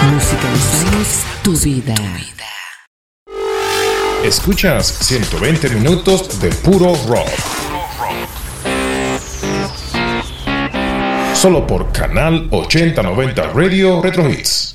Musicalizamos tu vida. Escuchas 120 minutos de puro rock. Solo por Canal 8090 Radio Retro Hits.